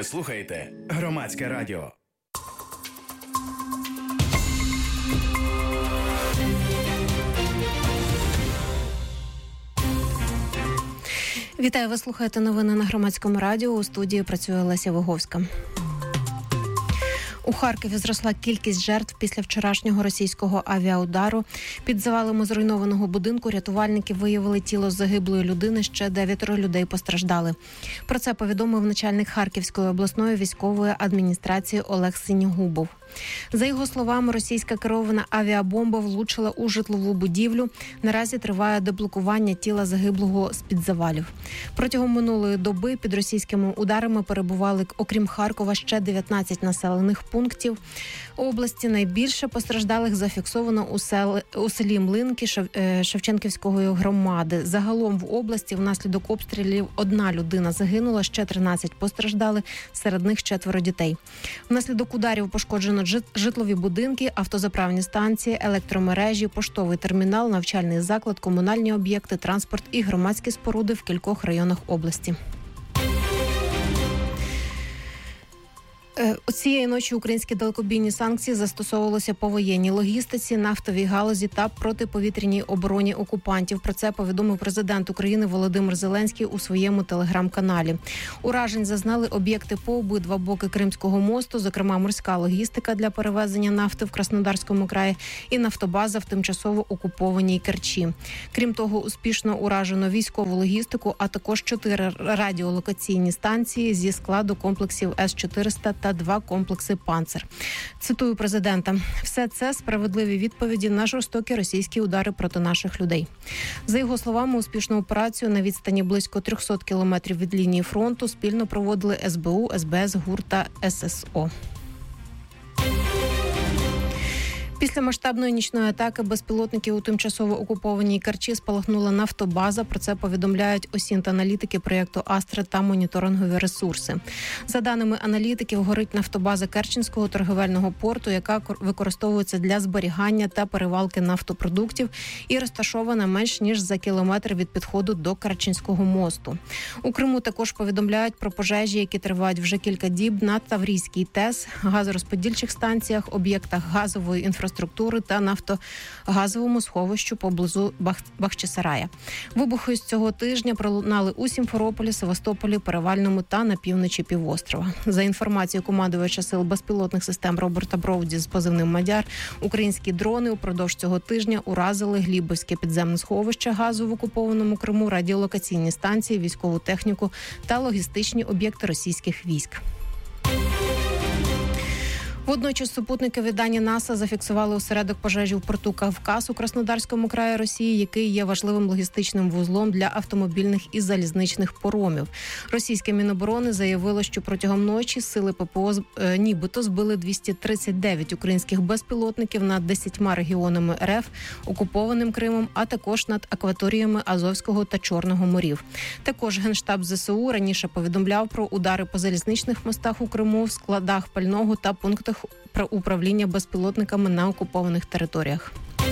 Ви слухаєте Громадське радіо. Вітаю, ви слухаєте новини на Громадському радіо. У студії працює Леся Виговська. У Харкові зросла кількість жертв після вчорашнього російського авіаудару. Під завалами зруйнованого будинку рятувальники виявили тіло загиблої людини, ще 9 людей постраждали. Про це повідомив начальник Харківської обласної військової адміністрації Олег Синігубов. За його словами, російська керована авіабомба влучила у житлову будівлю. Наразі триває деблокування тіла загиблого з-під завалів. Протягом минулої доби під російськими ударами перебували, окрім Харкова, ще 19 населених пунктів області. Найбільше постраждалих зафіксовано у селі Млинки Шевченківської громади. Загалом в області внаслідок обстрілів 1 людина загинула, ще 13 постраждали, серед них 4 дітей. Внаслідок ударів пошкоджено житлові будинки, автозаправні станції, електромережі, поштовий термінал, навчальний заклад, комунальні об'єкти, транспорт і громадські споруди в кількох районах області. Цієї ночі українські далекобійні санкції застосовувалися по воєнній логістиці, нафтовій галузі та протиповітряній обороні окупантів. Про це повідомив президент України Володимир Зеленський у своєму телеграм-каналі. Уражень зазнали об'єкти по обидва боки Кримського мосту, зокрема морська логістика для перевезення нафти в Краснодарському краї і нафтобаза в тимчасово окупованій Керчі. Крім того, успішно уражено військову логістику, а також 4 радіолокаційні станції зі складу комплексів С-400 та 2 комплекси «Панцер». Цитую президента. «Все це справедливі відповіді на жорстокі російські удари проти наших людей». За його словами, успішну операцію на відстані близько 300 кілометрів від лінії фронту спільно проводили СБУ, СБС, ГУР та ССО. Після масштабної нічної атаки безпілотників у тимчасово окупованій Керчі спалахнула нафтобаза. Про це повідомляють осінт-аналітики проєкту «Астра» та моніторингові ресурси. За даними аналітиків, горить нафтобаза Керченського торговельного порту, яка використовується для зберігання та перевалки нафтопродуктів і розташована менш ніж за кілометр від підходу до Керченського мосту. У Криму також повідомляють про пожежі, які тривають вже кілька діб на Таврійській ТЕС, газорозподільчих станціях, об'єктах газової інфраструктури та нафтогазовому сховищу поблизу Бахчисарая. Вибухи з цього тижня пролунали у Сімферополі, Севастополі, Перевальному та на півночі півострова. За інформацією командувача сил безпілотних систем Роберта Броуді з позивним «Мадяр», українські дрони упродовж цього тижня уразили Глібовське підземне сховище газу в окупованому Криму, радіолокаційні станції, військову техніку та логістичні об'єкти російських військ. Водночас супутники видання НАСА зафіксували осередок пожежі в порту Кавказ у Краснодарському краї Росії, який є важливим логістичним вузлом для автомобільних і залізничних поромів. Російське Міноборони заявило, що протягом ночі сили ППО нібито збили 239 українських безпілотників над 10 регіонами РФ, окупованим Кримом, а також над акваторіями Азовського та Чорного морів. Також Генштаб ЗСУ раніше повідомляв про удари по залізничних мостах у Криму, складах пального та пунктах про управління безпілотниками на окупованих територіях.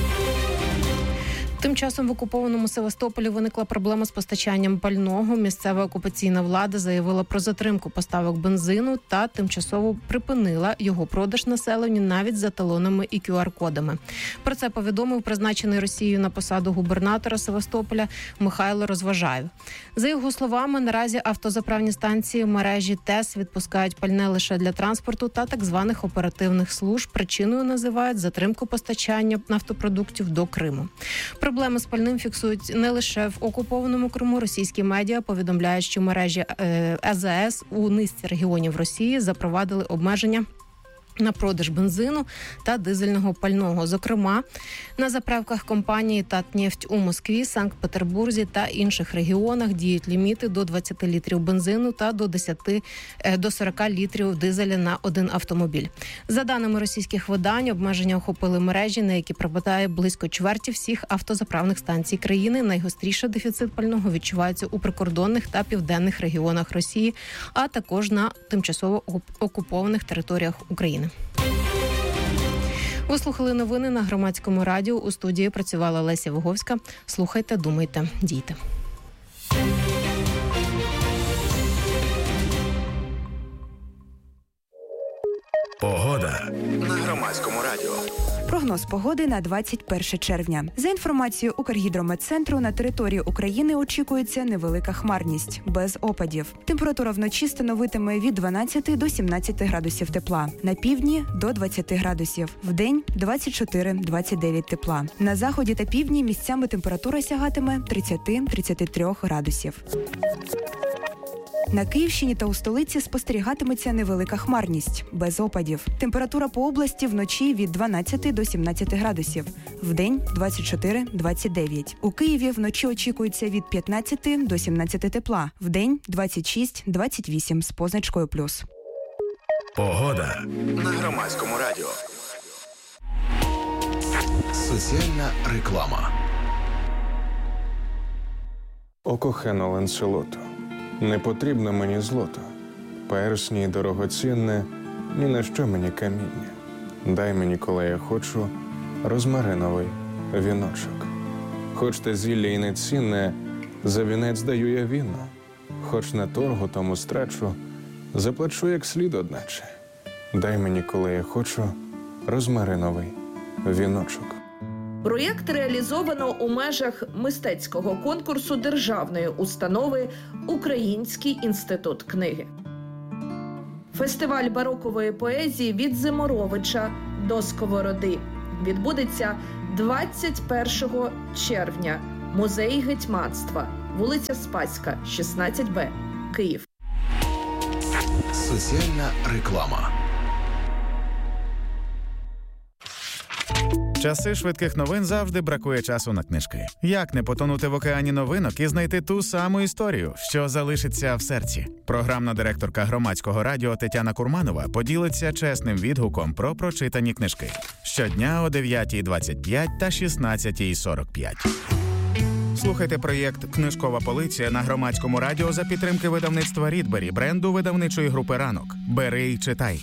Тим часом в окупованому Севастополі виникла проблема з постачанням пального. Місцева окупаційна влада заявила про затримку поставок бензину та тимчасово припинила його продаж населенню навіть за талонами і QR-кодами. Про це повідомив призначений Росією на посаду губернатора Севастополя Михайло Розважаєв. За його словами, наразі автозаправні станції мережі ТЕС відпускають пальне лише для транспорту та так званих оперативних служб. Причиною називають затримку постачання нафтопродуктів до Криму. Проблеми з пальним фіксують не лише в окупованому Криму. Російські медіа повідомляють, що мережі АЗС у низці регіонів Росії запровадили обмеження на продаж бензину та дизельного пального. Зокрема, на заправках компанії «Татнефть» у Москві, Санкт-Петербурзі та інших регіонах діють ліміти до 20 літрів бензину та до 40 літрів дизеля на один автомобіль. За даними російських видань, обмеження охопили мережі, на які припадає близько чверті всіх автозаправних станцій країни. Найгостріше дефіцит пального відчувається у прикордонних та південних регіонах Росії, а також на тимчасово окупованих територіях України. Ви слухали новини на Громадському радіо. У студії працювала Леся Виговська. Слухайте, думайте, дійте. Погода на Громадському радіо. Прогноз погоди на 21 червня. За інформацією Укргідрометцентру, на території України очікується невелика хмарність, без опадів. Температура вночі становитиме від 12 до 17 градусів тепла. На півдні – до 20 градусів. Вдень – 24-29 тепла. На заході та півдні місцями температура сягатиме 30-33 градусів. На Київщині та у столиці спостерігатиметься невелика хмарність, без опадів. Температура по області вночі від 12 до 17 градусів. Вдень – 24-29. У Києві вночі очікується від 15 до 17 тепла. Вдень – 26-28 з позначкою плюс. Погода на Громадському радіо. Соціальна реклама. О кохано Ланселото, не потрібно мені злото, персні й дорогоцінне, ні на що мені каміння. Дай мені, коли я хочу, розмариновий віночок. Хоч те зілля й не цінне, за вінець даю я віно. Хоч на торгу тому страчу, заплачу як слід одначе. Дай мені, коли я хочу, розмариновий віночок. Проєкт реалізовано у межах мистецького конкурсу державної установи «Український інститут книги». Фестиваль барокової поезії «Від Зиморовича до Сковороди» відбудеться 21 червня. Музей гетьманства, вулиця Спаська, 16Б, Київ. Соціальна реклама. В часи швидких новин завжди бракує часу на книжки. Як не потонути в океані новинок і знайти ту саму історію, що залишиться в серці? Програмна директорка Громадського радіо Тетяна Курманова поділиться чесним відгуком про прочитані книжки. Щодня о 9:25 та 16:45. Слухайте проєкт «Книжкова полиця» на Громадському радіо за підтримки видавництва «Рідбері», бренду видавничої групи «Ранок». Бери й читай.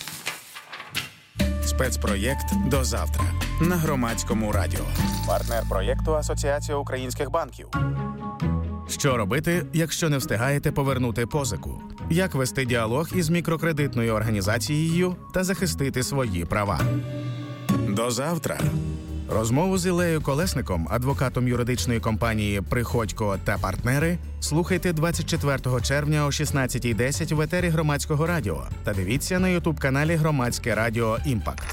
Спецпроєкт «До завтра» на Громадському радіо. Партнер проєкту «Асоціація українських банків». Що робити, якщо не встигаєте повернути позику? Як вести діалог із мікрокредитною організацією та захистити свої права? До завтра. Розмову з Іллею Колесником, адвокатом юридичної компанії «Приходько та партнери», слухайте 24 червня о 16:10 в етері Громадського радіо та дивіться на ютуб-каналі «Громадське радіо Імпакт».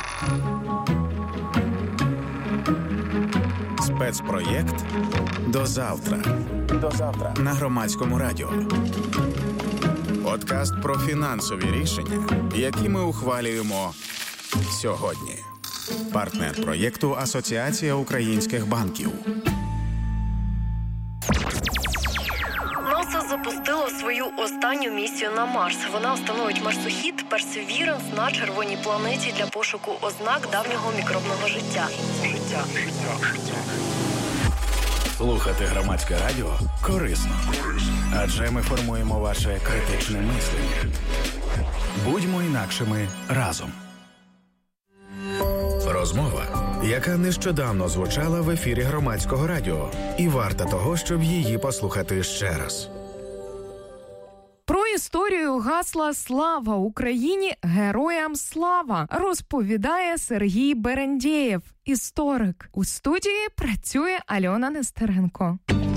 Спецпроєкт «До завтра». До завтра на Громадському радіо. Подкаст про фінансові рішення, які ми ухвалюємо сьогодні. Партнер проєкту «Асоціація українських банків». НАСА запустило свою останню місію на Марс. Вона встановить марсохід Perseverance на червоній планеті для пошуку ознак давнього мікробного життя. Слухати Громадське радіо корисно. Адже ми формуємо ваше критичне мислення. Будьмо інакшими разом. Розмова, яка нещодавно звучала в ефірі Громадського радіо, і варта того, щоб її послухати ще раз. Про історію гасла «Слава Україні! Героям слава!» розповідає Сергій Берендєєв, історик. У студії працює Альона Нестеренко.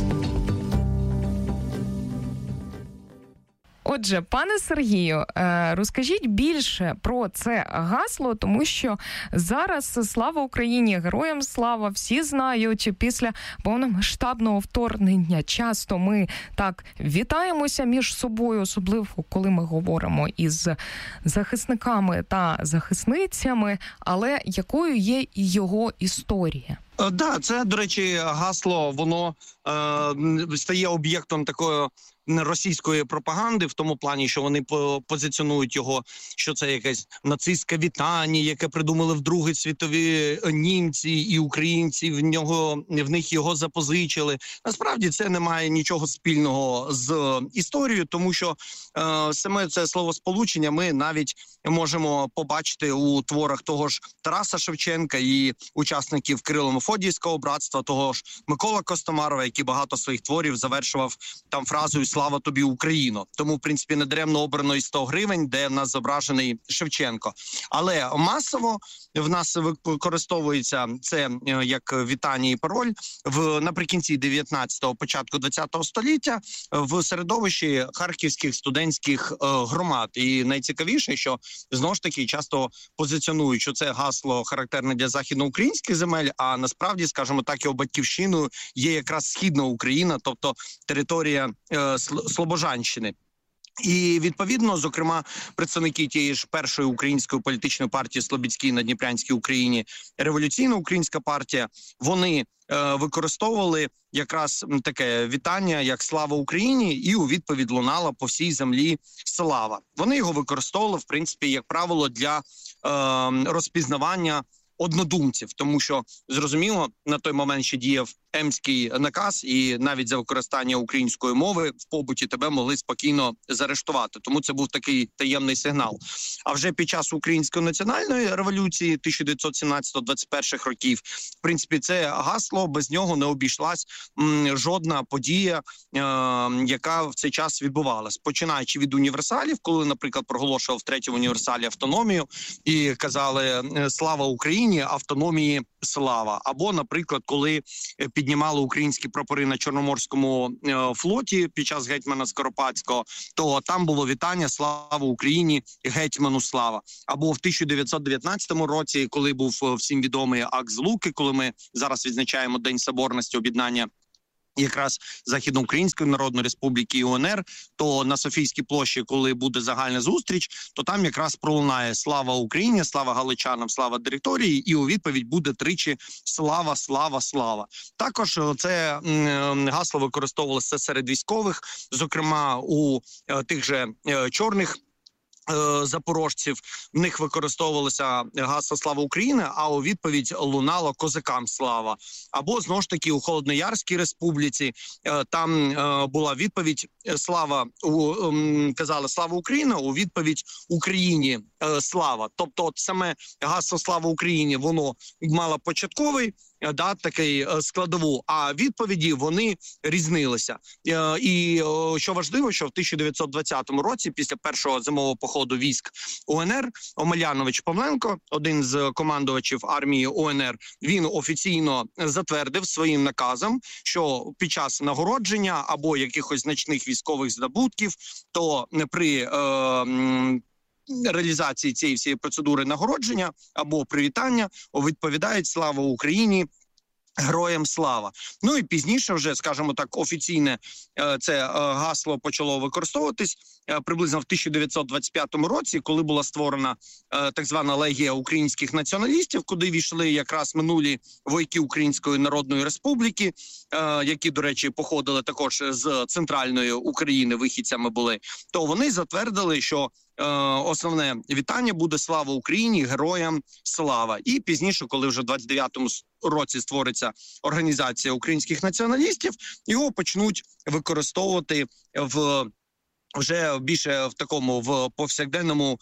Отже, пане Сергію, розкажіть більше про це гасло, тому що зараз «Слава Україні! Героям слава!» всі знають після повномасштабного вторгнення. Часто ми так вітаємося між собою, особливо коли ми говоримо із захисниками та захисницями, але якою є його історія? Да, це, до речі, гасло, воно стає об'єктом такої російської пропаганди, в тому плані, що вони позиціонують його, що це якесь нацистське вітання, яке придумали в Другій світовій німці і українці, в них його запозичили. Насправді це не має нічого спільного з історією, тому що саме це словосполучення ми навіть можемо побачити у творах того ж Тараса Шевченка і учасників Кирило Мефодіївського братства, того ж Микола Костомарова, який багато своїх творів завершував там фразою «Слава тобі, Україно». Тому, в принципі, недаремно обрано і 100 гривень, де в нас зображений Шевченко. Але масово в нас використовується це як вітання і пароль наприкінці 19-го, початку 20-го століття в середовищі харківських студентських громад. І найцікавіше, що знову ж таки часто позиціонують, що це гасло характерне для західноукраїнських земель, а насправді, скажімо так, його батьківщиною є якраз Східна Україна, тобто територія Слобожанщини. І, відповідно, зокрема, представники тієї ж першої української політичної партії Слобідській на Дніпрянській Україні, Революційна українська партія, вони використовували якраз таке вітання, як «Слава Україні», і у відповідь лунала по всій землі слава. Вони його використовували, в принципі, як правило, для розпізнавання однодумців, тому що, зрозуміло, на той момент ще діяв Емський наказ, і навіть за використання української мови в побуті тебе могли спокійно заарештувати. Тому це був такий таємний сигнал. А вже під час Української національної революції 1917-21 років, в принципі, це гасло, без нього не обійшлась жодна подія, яка в цей час відбувалась. Починаючи від універсалів, коли, наприклад, проголошував в третьому універсалі автономію і казали «Слава Україні, автономії слава». Або, наприклад, коли піднімали українські прапори на Чорноморському флоті під час гетьмана Скоропадського, то там було вітання «Слава Україні, гетьману слава». Або в 1919 році, коли був всім відомий акт Злуки, коли ми зараз відзначаємо День Соборності, об'єднання якраз Західноукраїнської Народної Республіки і УНР, то на Софійській площі, коли буде загальна зустріч, то там якраз пролунає «Слава Україні», «Слава галичанам», «Слава території», і у відповідь буде тричі «Слава, слава, слава». Також це гасло використовувалося серед військових, зокрема у тих же чорних запорожців, в них використовувалося гасло «Слава Україні», а у відповідь лунало «Козакам слава». Або, знову ж таки, у Холодноярській республіці там була відповідь казали «Слава Україні», у відповідь «Україні слава». Тобто саме гасло «Слава Україні» воно мало початковий, такий складову, а відповіді вони різнилися. І що важливо, що в 1920 році, після першого зимового походу військ УНР, Омелянович Павленко, один з командувачів армії УНР, він офіційно затвердив своїм наказом, що під час нагородження або якихось значних військових здобутків, то при реалізації цієї всієї процедури нагородження або привітання відповідають «Слава Україні», «Героям слава». Ну і пізніше вже, скажімо так, офіційне це гасло почало використовуватись приблизно в 1925 році, коли була створена так звана Легія українських націоналістів, куди війшли якраз минулі вояки Української Народної Республіки, які, до речі, походили також з центральної України, вихідцями були, то вони затвердили, що основне вітання буде «Слава Україні, героям слава». І пізніше, коли вже в 29-му році створиться організація українських націоналістів, його почнуть використовувати вже більше в такому в повсякденному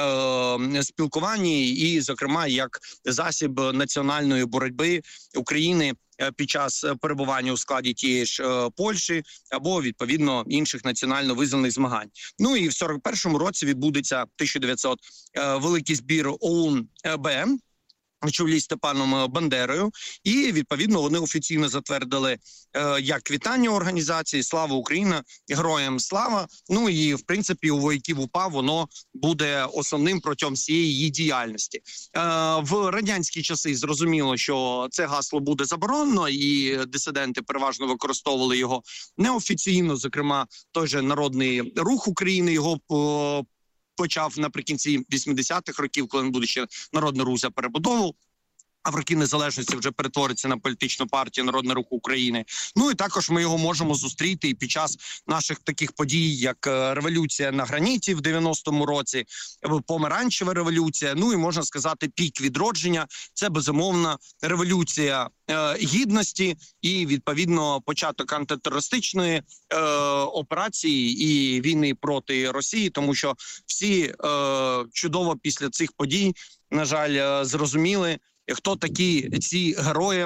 спілкуванні і, зокрема, як засіб національної боротьби України під час перебування у складі тієї ж Польщі або, відповідно, інших національно визнаних змагань. Ну і в 41-му році відбудеться великий збір ОУН-БМ, на чолі з Степаном Бандерою, і, відповідно, вони офіційно затвердили як вітання організації «Слава Україна, героям слава». Ну і, в принципі, у вояків УПА воно буде основним протягом всієї її діяльності. В радянські часи зрозуміло, що це гасло буде заборонено, і дисиденти переважно використовували його неофіційно, зокрема, той же Народний Рух України його почав наприкінці 80-х років, коли він буде ще Народний Рух за перебудову, а в роки незалежності вже перетвориться на політичну партію Народний Рух України. Ну і також ми його можемо зустріти і під час наших таких подій, як революція на граніті в 90-му році, помаранчева революція, ну і, можна сказати, пік відродження. Це, безумовно, революція гідності і, відповідно, початок антитерористичної операції і війни проти Росії, тому що всі чудово після цих подій, на жаль, зрозуміли, хто такі ці героям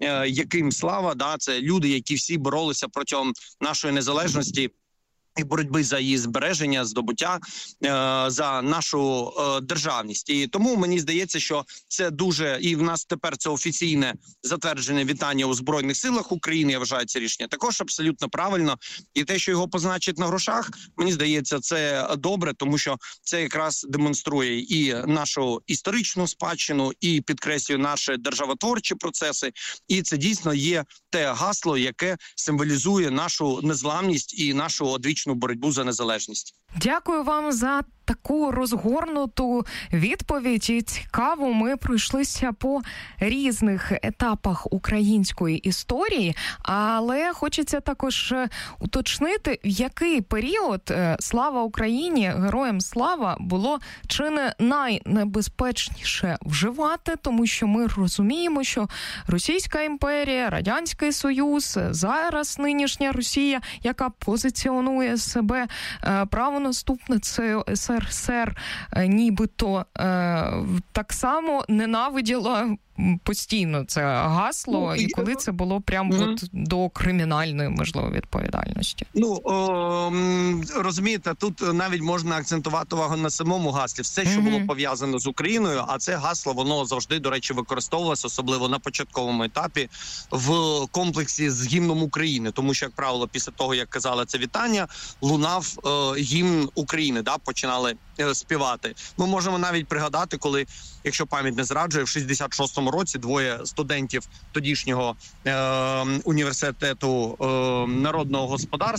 яким слава, да, це люди, які всі боролися протягом нашої незалежності і боротьби за її збереження, здобуття, за нашу державність. І тому мені здається, що це дуже, і в нас тепер це офіційне затверджене вітання у Збройних силах України, я вважаю це рішення також абсолютно правильно. І те, що його позначать на грошах, мені здається, це добре, тому що це якраз демонструє і нашу історичну спадщину, і підкреслює наші державотворчі процеси. І це дійсно є те гасло, яке символізує нашу незламність і нашу одвічну боротьбу за незалежність. Дякую вам за таку розгорнуту відповідь. І цікаво, ми пройшлися по різних етапах української історії, але хочеться також уточнити, в який період «Слава Україні! Героям слава» було чи не найнебезпечніше вживати, тому що ми розуміємо, що Російська імперія, Радянський Союз, зараз нинішня Росія, яка позиціонує себе правонаступницею СРСР, нібито так само ненавиділа постійно це гасло, і коли це було прямо от до кримінальної, можливо, відповідальності. Розумієте, тут навіть можна акцентувати увагу на самому гаслі. Все, що було пов'язано з Україною, а це гасло, воно завжди, до речі, використовувалося, особливо на початковому етапі, в комплексі з гімном України. Тому що, як правило, після того, як казали це вітання, лунав гімн України, да, починали співати. Ми можемо навіть пригадати, коли, якщо пам'ять не зраджує, в 66-му році двоє студентів тодішнього університету народного господарства